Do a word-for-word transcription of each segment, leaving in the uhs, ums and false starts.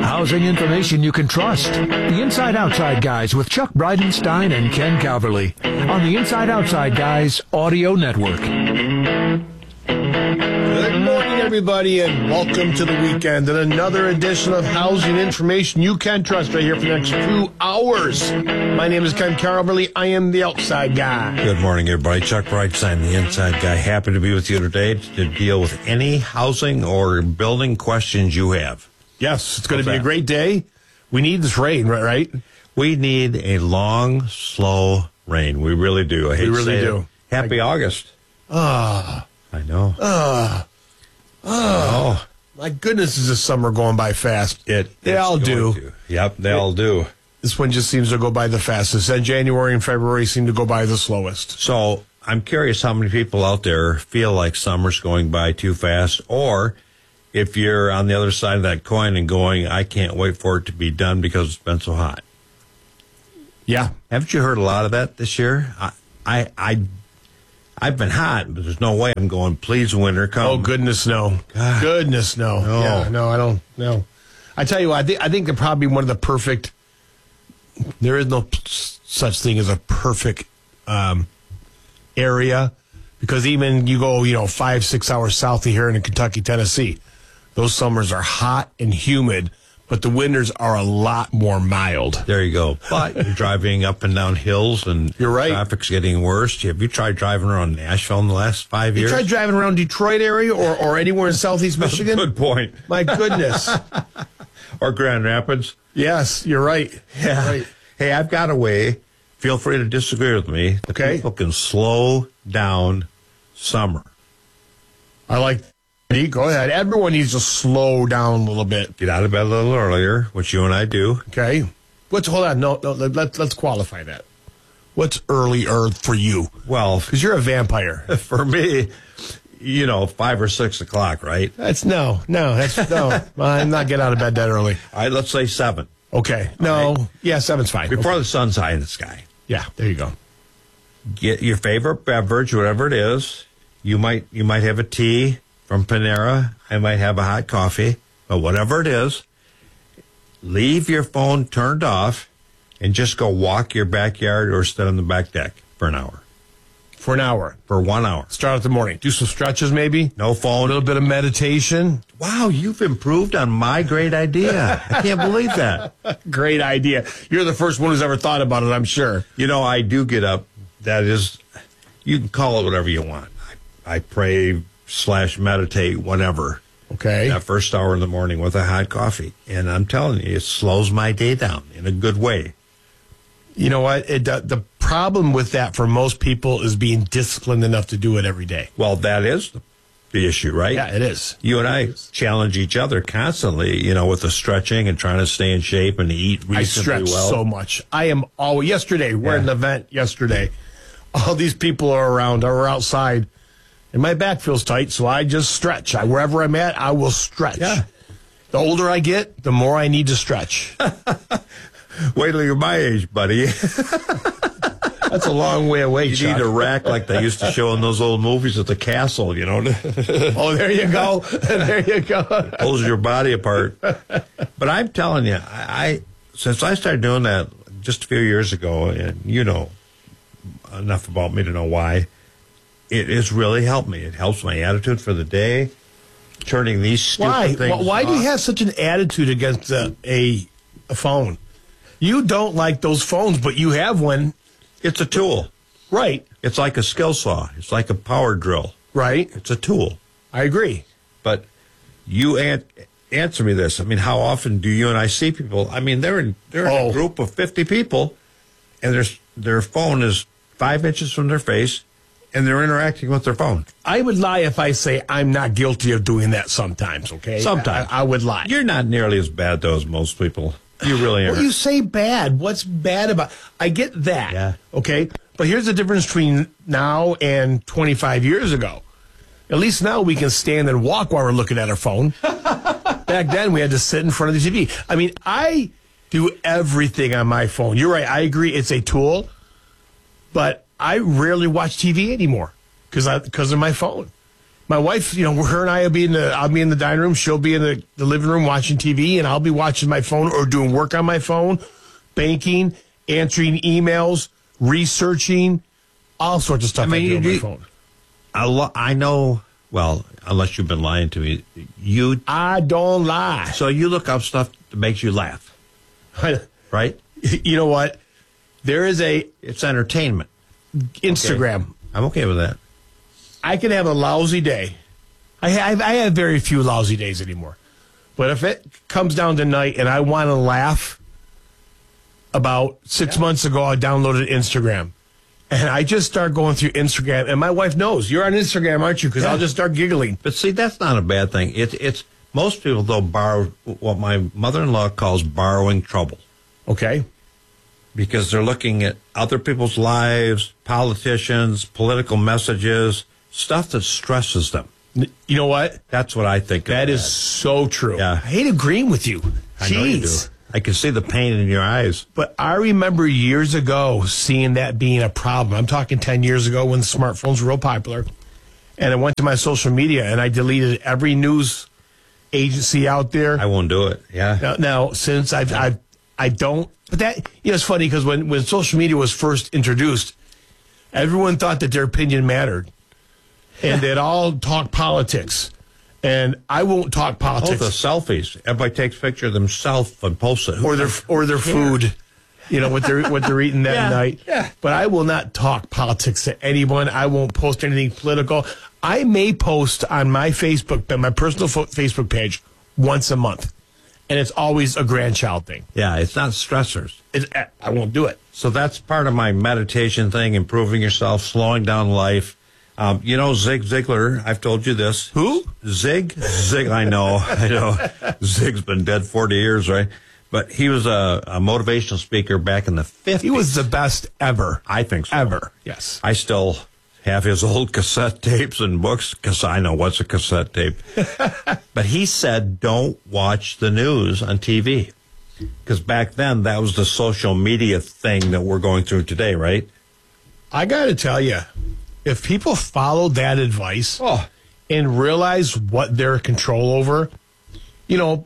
Housing information you can trust. The Inside Outside Guys with Chuck Bridenstine and Ken Calverley on the Inside Outside Guys Audio Network. Good morning, everybody, and welcome to the weekend and another edition of Housing Information You Can Trust right here for the next two hours. My name is Ken Calverley. I am the Outside Guy. Good morning, everybody. Chuck Bridenstine, the Inside Guy. Happy to be with you today to deal with any housing or building questions you have. Yes, it's going What's to be that? a great day. We need this rain, right? right? We need a long, slow rain. We really do. I hate We to really say do. it. Happy August. Ah, I know. ah, ah. My goodness, is this summer going by fast? It, They it's all do. going to. Yep, they all do. This one just seems to go by the fastest. And January and February seem to go by the slowest. So I'm curious how many people out there feel like summer's going by too fast, or if you're on the other side of that coin and going, I can't wait for it to be done because it's been so hot. Yeah. Haven't you heard a lot of that this year? I, I, I, I've been hot, but there's no way I'm going, please, winter, come. Oh, goodness, no. God. Goodness, no. No. Yeah, no, I don't, no. I tell you what, I think, I think they're probably one of the perfect, there is no p- such thing as a perfect um, area, because even you go, you know, five, six hours south of here in Kentucky, Tennessee, those summers are hot and humid, but the winters are a lot more mild. There you go. But you're driving up and down hills, and You're right. traffic's getting worse. Have you tried driving around Nashville in the last five You years? tried driving around Detroit area or, or anywhere in southeast Michigan? Good point. My goodness. Or Grand Rapids. Yes, you're right. Yeah. You're right. Hey, I've got a way. Feel free to disagree with me. that Okay. People can slow down summer. I like Go ahead. Everyone needs to slow down a little bit. Get out of bed a little earlier, which you and I do. Okay. What's hold on? No, no. Let, let, let's qualify that. What's earlier for you? Well, Because you're a vampire. for me, you know, five or six o'clock, right? That's no, no. That's no. I'm not getting out of bed that early. All right, let's say seven. Okay. No. right. Yeah, seven's fine. Before Okay. the sun's high in the sky. Yeah. There you go. Get your favorite beverage, whatever it is. You might you might have a tea from Panera. I might have a hot coffee, but whatever it is, leave your phone turned off and just go walk your backyard or sit on the back deck for an hour. For an hour. For one hour. Start at the morning. Do some stretches, maybe. No A phone. little bit of meditation. Wow, you've improved on my great idea. I can't believe that. Great idea. You're the first one who's ever thought about it, I'm sure. You know, I do get up. That is, you can call it whatever you want. I, I pray slash meditate, whatever. Okay. That first hour in the morning with a hot coffee. And I'm telling you, it slows my day down in a good way. You know what? It, the, the problem with that for most people is being disciplined enough to do it every day. Well, that is the, the issue, right? Yeah, it is. You and I challenge each other constantly, you know, with the stretching and trying to stay in shape and eat reasonably I stretch well. so much. I am always, yesterday, we're at an Yeah. event yesterday. All these people are around, or we're outside, and my back feels tight, so I just stretch. I, wherever I'm at, I will stretch. Yeah. The older I get, the more I need to stretch. Wait till you're my age, buddy. That's a long way away, You Chuck. need a rack like they used to show in those old movies at the castle, you know. Oh, there you go. There you go. Pulls your body apart. But I'm telling you, I, I since I started doing that just a few years ago, and you know enough about me to know why, it has really helped me. It helps my attitude for the day. Turning these stupid Why? things Why, why do you off. have such an attitude against a, a a phone? You don't like those phones, but you have one. It's a tool. Right. It's like a skill saw. It's like a power drill. Right. It's a tool. I agree. But you an- answer me this. I mean, how often do you and I see people? I mean, they're in, they're in Oh. a group of fifty people, and their their phone is five inches from their face, and they're interacting with their phone. I would lie if I say I'm not guilty of doing that sometimes, okay? Sometimes. I, I would lie. You're not nearly as bad, though, as most people. You really aren't. Well, you say bad. What's bad about I get that. Yeah. Okay? But here's the difference between now and twenty-five years ago. At least now we can stand and walk while we're looking at our phone. Back then we had to sit in front of the T V. I mean, I do everything on my phone. You're right. I agree it's a tool, but I rarely watch T V anymore because I because of my phone. My wife, you know, her and I will be in the, I'll be in the dining room. She'll be in the, the living room watching T V, and I'll be watching my phone or doing work on my phone, banking, answering emails, researching, all sorts of stuff I, mean, I do on my phone. I, lo- I know, well, unless you've been lying to me, you... I don't lie. So you look up stuff that makes you laugh, right? You know what? There is a... It's entertainment. Instagram. Okay. I'm okay with that. I can have a lousy day. I have, I have very few lousy days anymore. But if it comes down to night and I want to laugh, about six yeah. months ago I downloaded Instagram. And I just start going through Instagram. And my wife knows, you're on Instagram, aren't you? Because yeah. I'll just start giggling. But see, that's not a bad thing. It, it's most people, though, borrow what my mother-in-law calls borrowing trouble. Okay. Because they're looking at other people's lives, politicians, political messages, stuff that stresses them. You know what? That's what I think. That is that. so true. Yeah. I hate agreeing with you. I Jeez. know you do. I can see the pain in your eyes. But I remember years ago seeing that being a problem. I'm talking ten years ago when smartphones were real popular. And I went to my social media and I deleted every news agency out there. I won't do it. Yeah. Now, now since I've, I've, I don't. But that, you know, it's funny because when, when social media was first introduced, everyone thought that their opinion mattered. And they'd all talk politics. And I won't talk politics. Oh, the selfies. Everybody takes a picture of themselves and posts it. Or their or their food, you know, what they're what they're eating that yeah, night. Yeah. But I will not talk politics to anyone. I won't post anything political. I may post on my Facebook, my personal fo- Facebook page, once a month, and it's always a grandchild thing. Yeah, it's not stressors. It's, I won't do it. So that's part of my meditation thing: improving yourself, slowing down life. Um, you know, Zig Ziglar, I've told you this. Who? Zig? Zig, I know, I know. Zig's been dead forty years, right? But he was a, a motivational speaker back in the fifties. He was the best ever. I think so. Ever, yes. I still have his old cassette tapes and books, because I know what's a cassette tape. But he said, don't watch the news on T V. Because back then, that was the social media thing that we're going through today, right? I got to tell you, if people follow that advice oh. and realize what they're in control over, you know,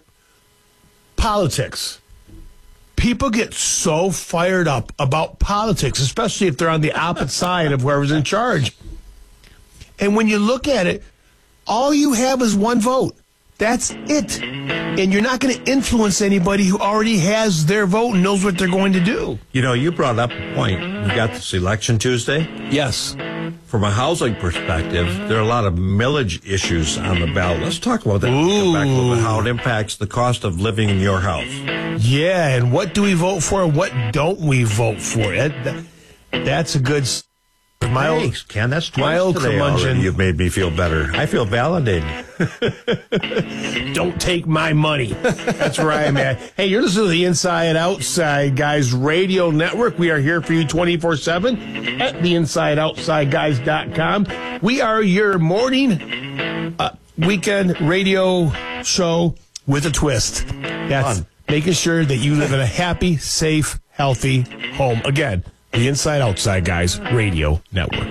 politics. People get so fired up about politics, especially if they're on the opposite side of whoever's in charge. And when you look at it, all you have is one vote. That's it. And you're not going to influence anybody who already has their vote and knows what they're going to do. You know, you brought up a point. You got this election Tuesday. Yes. From a housing perspective, there are a lot of millage issues on the ballot. Let's talk about that. Come back a little bit, how it impacts the cost of living in your house. Yeah, and what do we vote for and what don't we vote for? That, that's a good... My Thanks, old, Ken. That's my old today curmudgeon. Already. You've made me feel better. I feel validated. Don't take my money. That's where I'm at. Hey, you're listening to the Inside Outside Guys Radio Network. We are here for you twenty-four seven at the inside outside guys dot com. We are your morning uh, weekend radio show with a twist. That's Fun. Making sure that you live in a happy, safe, healthy home. Again, the Inside Outside Guys Radio Network.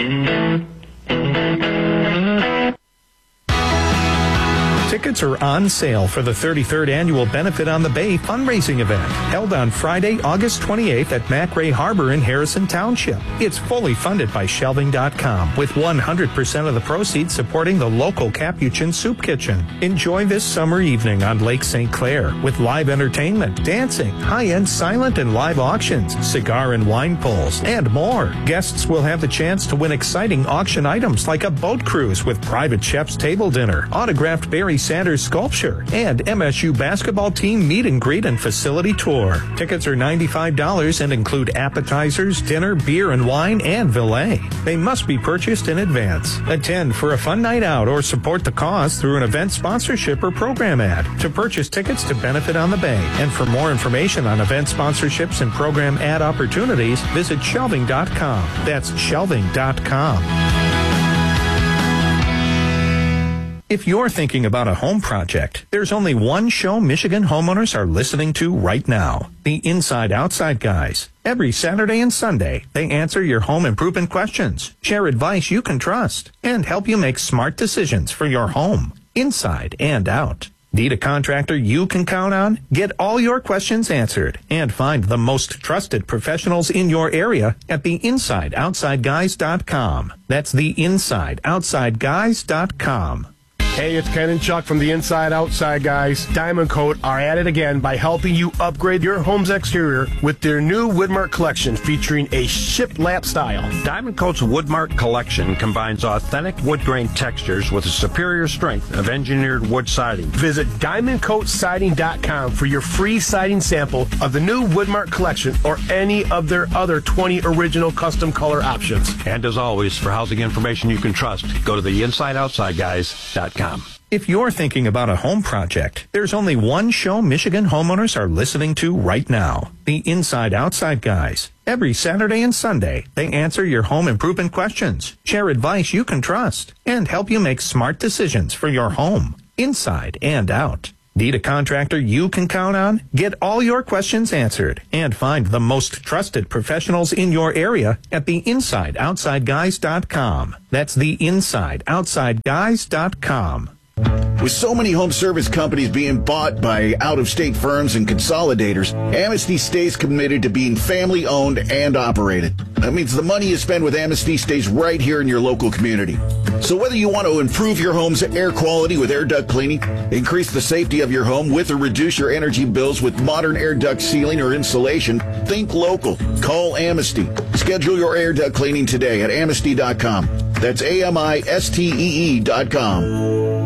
Tickets are on sale for the thirty-third Annual Benefit on the Bay fundraising event, held on Friday, August twenty-eighth at McRae Harbor in Harrison Township. It's fully funded by shelving dot com, with one hundred percent of the proceeds supporting the local Capuchin Soup Kitchen. Enjoy this summer evening on Lake Saint Clair with live entertainment, dancing, high-end silent and live auctions, cigar and wine pulls, and more. Guests will have the chance to win exciting auction items like a boat cruise with private chef's table dinner, autographed Barry Sanders sculpture, and M S U basketball team meet and greet and facility tour. Tickets are ninety-five dollars and include appetizers, dinner, beer and wine, and valet. They must be purchased in advance. Attend for a fun night out or support the cause through an event sponsorship or program ad. To purchase tickets to Benefit on the Bay and for more information on event sponsorships and program ad opportunities, visit shelving dot com. That's shelving dot com. If you're thinking about a home project, there's only one show Michigan homeowners are listening to right now. The Inside Outside Guys. Every Saturday and Sunday, they answer your home improvement questions, share advice you can trust, and help you make smart decisions for your home, inside and out. Need a contractor you can count on? Get all your questions answered and find the most trusted professionals in your area at the inside outside guys dot com. That's the inside outside guys dot com. Hey, it's Ken and Chuck from the Inside Outside Guys. Diamond Coat are at it again by helping you upgrade your home's exterior with their new Woodmark collection featuring a shiplap style. Diamond Coat's Woodmark collection combines authentic wood grain textures with a superior strength of engineered wood siding. Visit diamond coat siding dot com for your free siding sample of the new Woodmark collection or any of their other twenty original custom color options. And as always, for housing information you can trust, go to the inside outside guys dot com. If you're thinking about a home project, there's only one show Michigan homeowners are listening to right now. The Inside Outside Guys. Every Saturday and Sunday, they answer your home improvement questions, share advice you can trust, and help you make smart decisions for your home, inside and out. Need a contractor you can count on? Get all your questions answered and find the most trusted professionals in your area at the inside outside guys dot com. That's the inside outside guys dot com. With so many home service companies being bought by out-of-state firms and consolidators, Amnesty stays committed to being family-owned and operated. That means the money you spend with Amnesty stays right here in your local community. So whether you want to improve your home's air quality with air duct cleaning, increase the safety of your home with or reduce your energy bills with modern air duct sealing or insulation, think local. Call Amnesty. Schedule your air duct cleaning today at amnesty dot com. That's A M I S T E E dot com.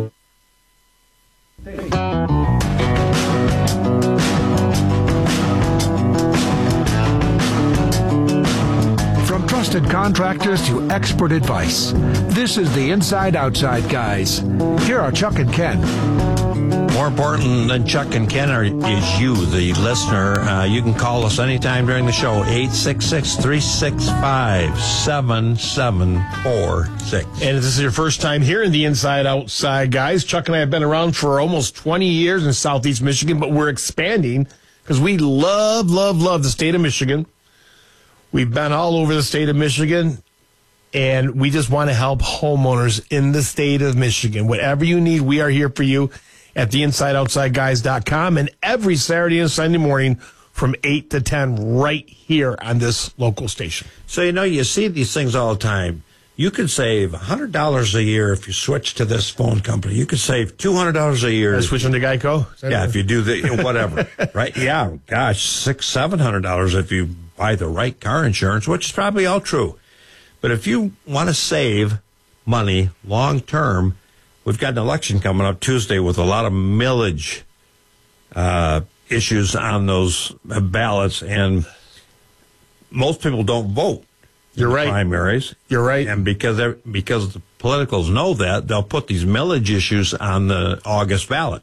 From trusted contractors to expert advice, this is the Inside Outside Guys. Here are Chuck and Ken. More important than Chuck and Ken are, is you, the listener. Uh, you can call us anytime during the show, eight six six, three six five, seven seven four six. And if this is your first time here in the Inside Outside Guys, Chuck and I have been around for almost twenty years in Southeast Michigan, but we're expanding because we love, love, love the state of Michigan. We've been all over the state of Michigan, and we just want to help homeowners in the state of Michigan. Whatever you need, we are here for you at the inside outside guys dot com, and every Saturday and Sunday morning from eight to ten right here on this local station. So, you know, you see these things all the time. You could save one hundred dollars a year if you switch to this phone company. You could save two hundred dollars a year. I switch into Geico? Yeah, if you do the, whatever, right? Yeah, gosh, six, seven hundred dollars if you buy the right car insurance, which is probably all true. But if you want to save money long term, we've got an election coming up Tuesday with a lot of millage uh, issues on those ballots, and most people don't vote. You're right. Primaries. You're right. And because they're, because the politicals know that, they'll put these millage issues on the August ballot.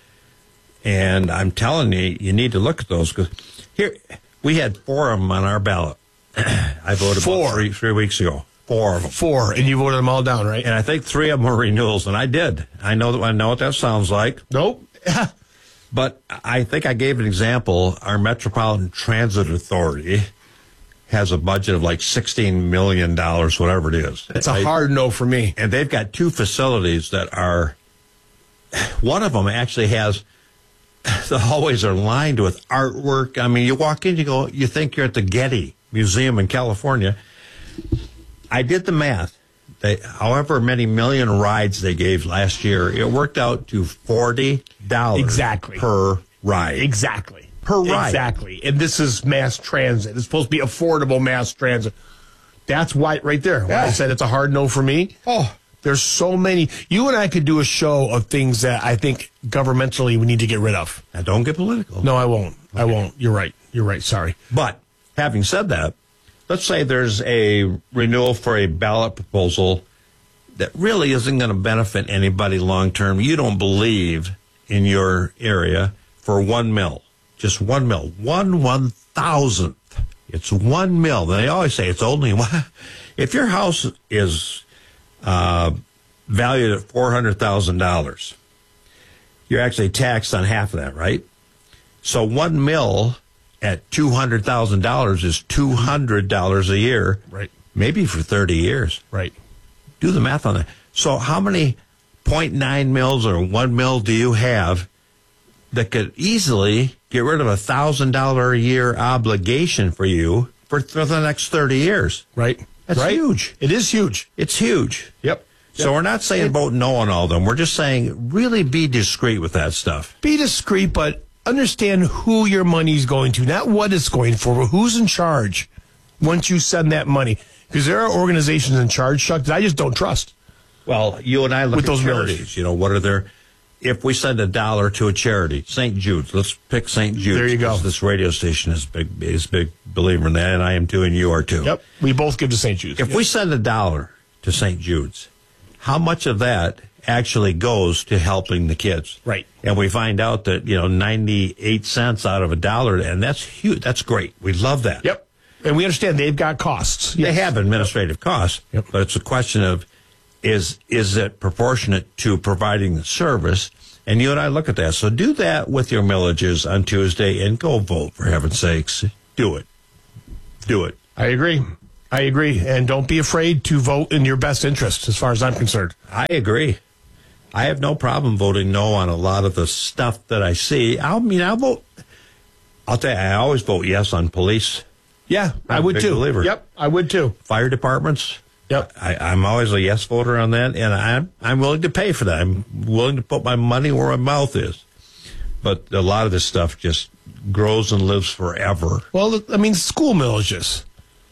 And I'm telling you, you need to look at those, because here we had four of them on our ballot. I voted Four. about three three weeks ago. Four of them. Four, and you voted them all down, right? And I think three of them were renewals, and I did. I know that I know what that sounds like. Nope. But I think I gave an example. Our Metropolitan Transit Authority has a budget of like sixteen million dollars, whatever it is. It's a hard no for me. And they've got two facilities that are, one of them actually has, the hallways are lined with artwork. I mean, you walk in, you go, you think you're at the Getty Museum in California. I did the math. They, however many million rides they gave last year, it worked out to forty dollars exactly per ride. Exactly. Per ride. Exactly. And this is mass transit. It's supposed to be affordable mass transit. That's why, right there, why Yeah. I said it's a hard no for me. Oh, There's so many. You and I could do a show of things that I think governmentally we need to get rid of. now don't get political. No, I won't. I won't. You're right. You're right. Sorry. But having said that, let's say there's a renewal for a ballot proposal that really isn't going to benefit anybody long term. You don't believe in your area for one mil, just one mil, one one thousandth. It's one mil. They always say it's only one. If your house is uh, valued at four hundred thousand dollars. You're actually taxed on half of that, right? So one mil at two hundred thousand dollars is two hundred dollars a year. Right. Maybe for thirty years. Right. Do the math on that. So how many point nine mils or one mil do you have that could easily get rid of a one thousand dollars a year obligation for you for, for the next thirty years? Right. That's right? huge. It is huge. It's huge. Yep. So Yep. we're not saying vote no on all of them. We're just saying really be discreet with that stuff. Be discreet, but understand who your money's going to, not what it's going for, but who's in charge once you send that money. Because there are organizations in charge, Chuck, that I just don't trust. Well, you and I look With at those charities. millers. You know, what are their... If we send a dollar to a charity, Saint Jude's, let's pick Saint Jude's. There you go. This radio station is big, is a big believer in that, and I am too, and you are too. Yep. We both give to Saint Jude's. If Yep. we send a dollar to Saint Jude's, how much of that actually goes to helping the kids? Right. And we find out that, you know, ninety-eight cents out of a dollar, and that's huge. That's great. We love that. Yep. And we understand they've got costs. They Yes. have administrative costs, Yep. but it's a question of is is it proportionate to providing the service? And you and I look at that. So do that with your millages on Tuesday and go vote, for heaven's sakes. Do it. Do it. I agree. I agree. And don't be afraid to vote in your best interest, as far as I'm concerned. I agree. I have no problem voting no on a lot of the stuff that I see. I mean, I'll vote. I'll tell you, I always vote yes on police, Yeah, I'm I a would big too. believer. Yep, I would too. fire departments. Yep. I, I'm always a yes voter on that, and I'm I'm willing to pay for that. I'm willing to put my money where my mouth is. But a lot of this stuff just grows and lives forever. Well, I mean, school millages.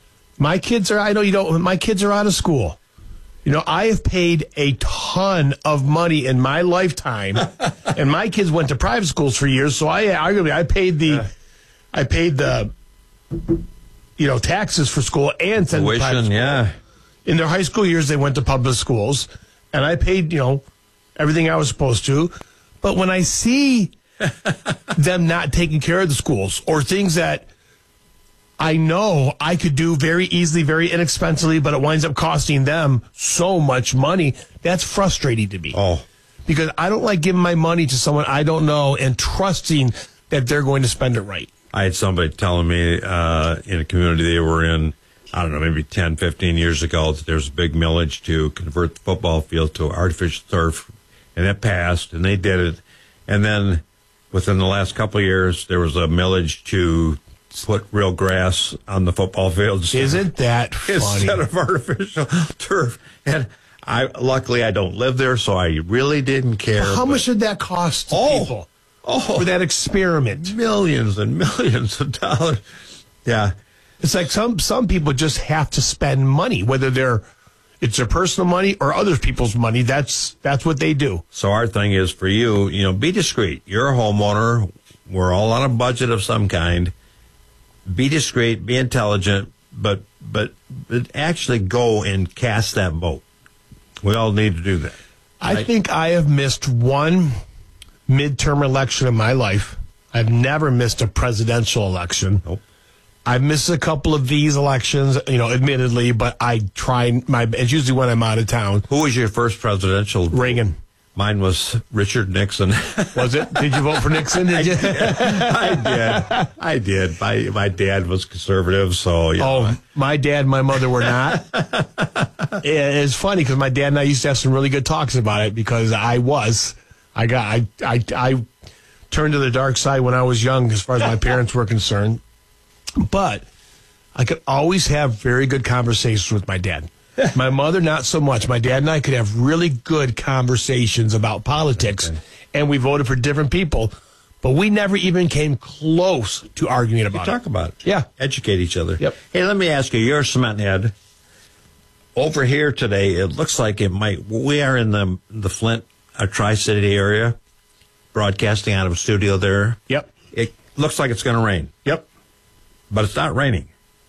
My kids are, I know you don't, my kids are out of school. You know, I have paid a ton of money in my lifetime, and my kids went to private schools for years, so I arguably, I paid the, I paid the, you know, taxes for school and sent them to private Tuition, school. yeah. In their high school years, they went to public schools, and I paid, you know, everything I was supposed to. But when I see them not taking care of the schools or things that I know I could do very easily, very inexpensively, but it winds up costing them so much money, that's frustrating to me. Oh, Because I don't like giving my money to someone I don't know and trusting that they're going to spend it right. I had somebody telling me uh, in a community they were in, I don't know, maybe ten, fifteen years ago, that there's a big millage to convert the football field to artificial turf, and it passed, and they did it. And then within the last couple of years, there was a millage to put real grass on the football field. Isn't that funny? Instead of artificial turf. And I luckily I don't live there, so I really didn't care. How but much did that cost to Oh. people Oh, for that experiment? millions and millions of dollars. Yeah. It's like some some people just have to spend money, whether they're it's their personal money or other people's money. That's that's what they do. So our thing is for you, you know, be discreet. You're a homeowner. We're all on a budget of some kind. Be discreet, be intelligent, but but, but actually go and cast that vote. We all need to do that. I Right? think I have missed one midterm election in my life. I've never missed a presidential election. Nope. I've missed a couple of these elections, you know, admittedly, but I try my. It's usually when I'm out of town. Who was your first presidential? Reagan. Mine was Richard Nixon. Was it? Did you vote for Nixon? Did you? I did. I did. My my dad was conservative, so you know, Oh, my dad and my mother were not. It's funny because my dad and I used to have some really good talks about it because I was. I got. I, I, I turned to the dark side when I was young as far as my parents were concerned. But I could always have very good conversations with my dad. My mother, not so much. My dad and I could have really good conversations about politics, okay. And we voted for different people, but we never even came close to arguing about you it. talk about it. Yeah. Educate each other. Yep. Hey, let me ask you, you're a cement head. Over here today, it looks like it might, we are in the the Flint, uh, Tri-City area, broadcasting out of a studio there. Yep. It looks like it's going to rain. Yep. But it's not raining.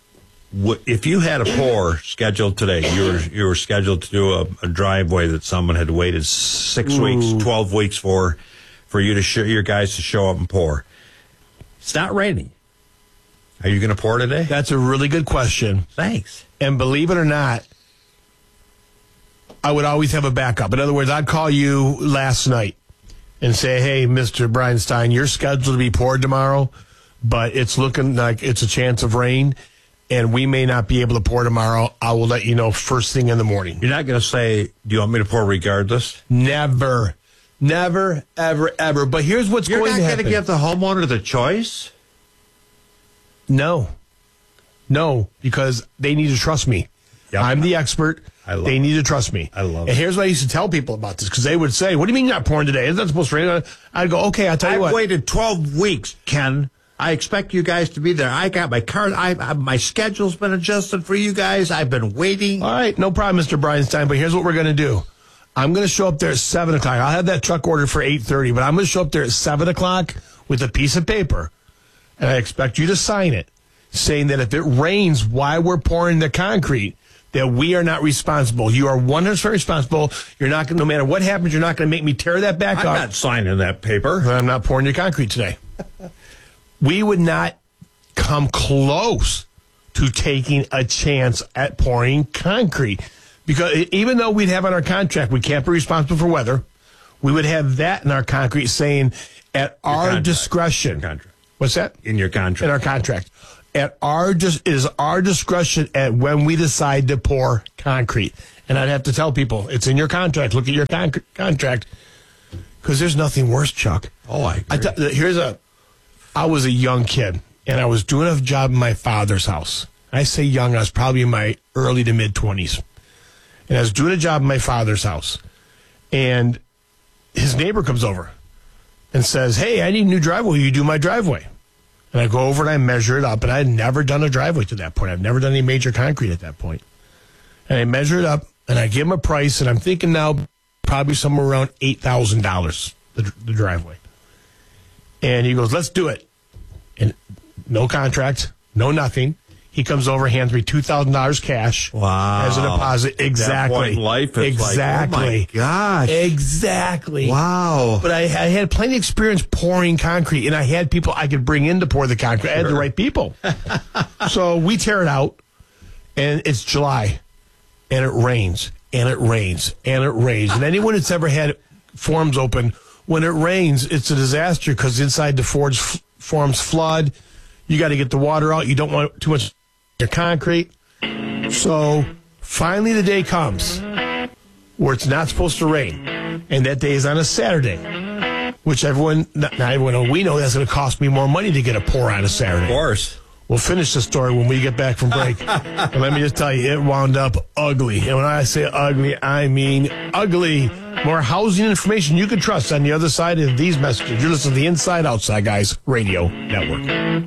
If you had a pour scheduled today, you were you were scheduled to do a, a driveway that someone had waited six Ooh. weeks, twelve weeks for, for you to show your guys to show up and pour. It's not raining. Are you going to pour today? That's a really good question. Thanks. And believe it or not, I would always have a backup. In other words, I'd call you last night and say, hey, Mister Bridenstine, you're scheduled to be poured tomorrow, but it's looking like it's a chance of rain, and we may not be able to pour tomorrow. I will let you know first thing in the morning. You're not going to say, do you want me to pour regardless? Never. Never, ever, ever. But here's what's You're going to not happen. going to give the homeowner the choice? No. No, because they need to trust me. Yep. I'm the expert. I love they it. need to trust me. I love and it. And here's what I used to tell people about this, because they would say, what do you mean you're not pouring today? Isn't that supposed to rain? I'd go, okay, I'll tell you I've what. waited twelve weeks, Ken. I expect you guys to be there. I got my car. I, I, my schedule's been adjusted for you guys. I've been waiting. All right, no problem, Mister Bridenstine, but here's what we're going to do. I'm going to show up there at seven o'clock. I'll have that truck ordered for eight thirty, but I'm going to show up there at seven o'clock with a piece of paper, and I expect you to sign it, saying that if it rains while we're pouring the concrete, that we are not responsible. You are one hundred percent responsible. You're not going to, no matter what happens, you're not going to make me tear that back I'm up. not signing that paper. I'm not pouring your concrete today. We would not come close to taking a chance at pouring concrete. Because even though we'd have on our contract, we can't be responsible for weather, we would have that in our concrete saying at Your our contract. discretion. Your contract. What's that? In your contract. In our contract. At our dis- it is our discretion at when we decide to pour concrete. And I'd have to tell people, it's in your contract. Look at your con- contract. Because there's nothing worse, Chuck. Oh, I agree. I t- here's a, I was a young kid, and I was doing a job in my father's house. I say young, I was probably in my early to mid-twenties. And I was doing a job in my father's house. And his neighbor comes over and says, hey, I need a new driveway. Will you do my driveway? And I go over and I measure it up. And I had never done a driveway to that point. I've never done any major concrete at that point. And I measure it up, and I give him a price. And I'm thinking now probably somewhere around eight thousand dollars, the, the driveway. And he goes, let's do it. And no contract, no nothing. He comes over, hands me two thousand dollars cash Wow. as a deposit. Exactly. At that point in life, it's exactly. like, oh my gosh. Exactly. Wow. But I, I had plenty of experience pouring concrete, and I had people I could bring in to pour the concrete. I had the right people. So we tear it out, and it's July, and it rains, and it rains, and it rains. And anyone that's ever had forms open, when it rains, it's a disaster because inside the forge f- forms flood. You got to get the water out. You don't want too much your concrete. So finally the day comes where it's not supposed to rain. And that day is on a Saturday, which everyone, not, not everyone, we know that's going to cost me more money to get a pour on a Saturday. Of course. We'll finish the story when we get back from break. And let me just tell you, it wound up ugly. And when I say ugly, I mean ugly. More housing information you can trust on the other side of these messages. You're listening to the Inside Outside Guys Radio Network.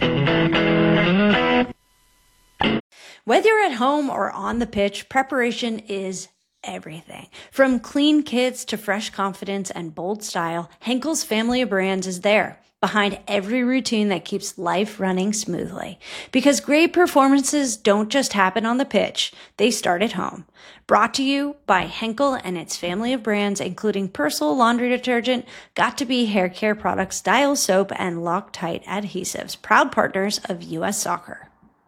Whether you're at home or on the pitch, preparation is everything. From clean kits to fresh confidence and bold style, Henkel's family of brands is there, behind every routine that keeps life running smoothly. Because great performances don't just happen on the pitch, they start at home. Brought to you by Henkel and its family of brands, including Persil laundry detergent, Got2b hair care products, Dial soap, and Loctite adhesives, proud partners of U S Soccer.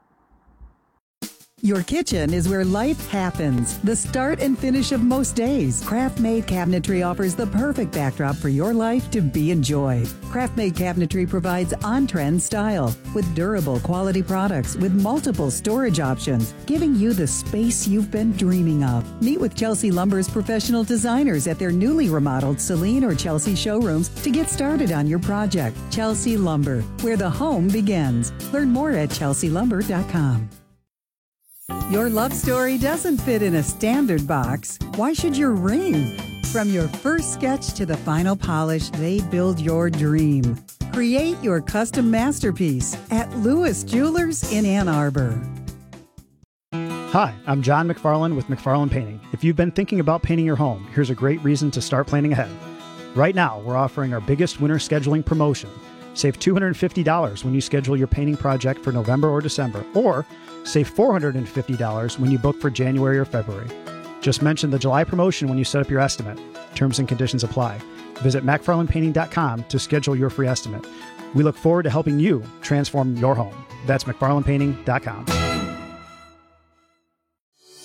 Your kitchen is where life happens. The start and finish of most days. Craft-Made Cabinetry offers the perfect backdrop for your life to be enjoyed. Craft-Made Cabinetry provides on-trend style with durable quality products with multiple storage options, giving you the space you've been dreaming of. Meet with Chelsea Lumber's professional designers at their newly remodeled Celine or Chelsea showrooms to get started on your project. Chelsea Lumber, where the home begins. Learn more at chelsea lumber dot com. Your love story doesn't fit in a standard box. Why should your ring? From your first sketch to the final polish, they build your dream. Create your custom masterpiece at Lewis Jewelers in Ann Arbor. Hi, I'm John McFarland with McFarland Painting. If you've been thinking about painting your home, here's a great reason to start planning ahead. Right now, we're offering our biggest winter scheduling promotion. Save two hundred fifty dollars when you schedule your painting project for November or December, or save four hundred fifty dollars when you book for January or February. Just mention the July promotion when you set up your estimate. Terms and conditions apply. Visit macfarland painting dot com to schedule your free estimate. We look forward to helping you transform your home. That's macfarland painting dot com.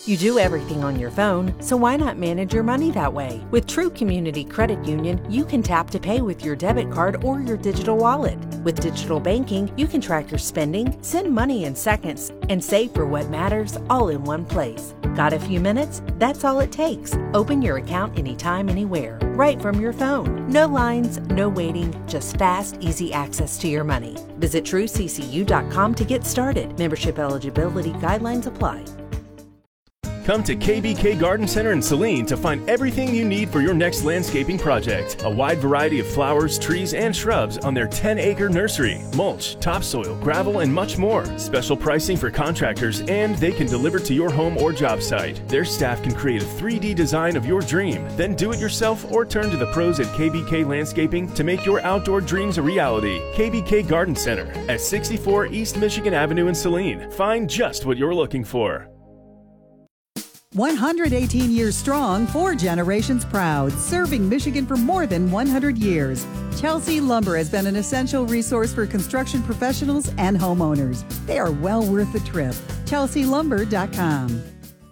You do everything on your phone, so why not manage your money that way? With True Community Credit Union, you can tap to pay with your debit card or your digital wallet. With digital banking, you can track your spending, send money in seconds, and save for what matters all in one place. Got a few minutes? That's all it takes. Open your account anytime, anywhere, right from your phone. No lines, no waiting, just fast, easy access to your money. Visit true c c u dot com to get started. Membership eligibility guidelines apply. Come to K B K Garden Center in Saline to find everything you need for your next landscaping project. A wide variety of flowers, trees, and shrubs on their ten acre nursery. Mulch, topsoil, gravel, and much more. Special pricing for contractors, and they can deliver to your home or job site. Their staff can create a three D design of your dream. Then do it yourself or turn to the pros at K B K Landscaping to make your outdoor dreams a reality. K B K Garden Center at sixty-four East Michigan Avenue in Saline. Find just what you're looking for. one hundred eighteen years strong, four generations proud, serving Michigan for more than one hundred years. Chelsea Lumber has been an essential resource for construction professionals and homeowners. They are well worth the trip. chelsea lumber dot com.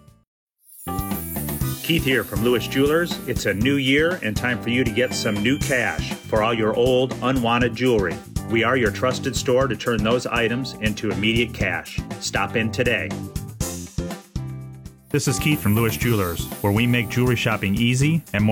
Keith here from Lewis Jewelers. It's a new year and time for you to get some new cash for all your old, unwanted jewelry. We are your trusted store to turn those items into immediate cash. Stop in today. This is Keith from Lewis Jewelers, where we make jewelry shopping easy and more